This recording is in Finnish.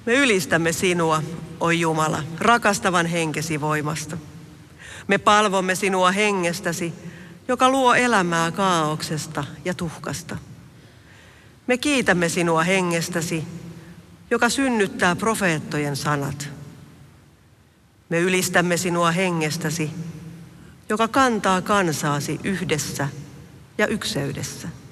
Me ylistämme sinua, oi Jumala, rakastavan henkesi voimasta. Me palvomme sinua hengestäsi, joka luo elämää kaauksesta ja tuhkasta. Me kiitämme sinua hengestäsi, joka synnyttää profeettojen sanat. Me ylistämme sinua hengestäsi, joka kantaa kansaasi yhdessä ja ykseydessä.